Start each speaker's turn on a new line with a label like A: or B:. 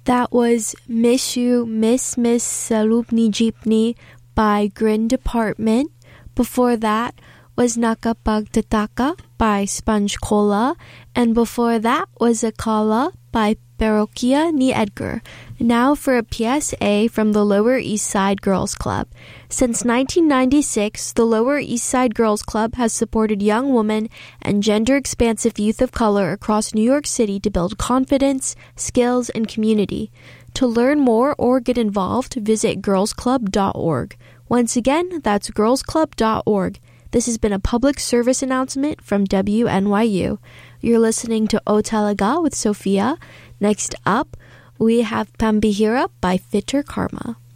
A: That was Miss You, Miss Salubni Jeepney by Grin Department. Before that was Nakapagtataka by Sponge Cola. And before that was Akala by Parokya ni Edgar. Now for a PSA from the Lower East Side Girls Club. Since 1996, the Lower East Side Girls Club has supported young women and gender-expansive youth of color across New York City to build confidence, skills, and community. To learn more or get involved, visit girlsclub.org. Once again, that's girlsclub.org. This has been a public service announcement from WNYU. You're listening to O Talaga with Sophia. Next up, we have Pambihira by Fitter Karma.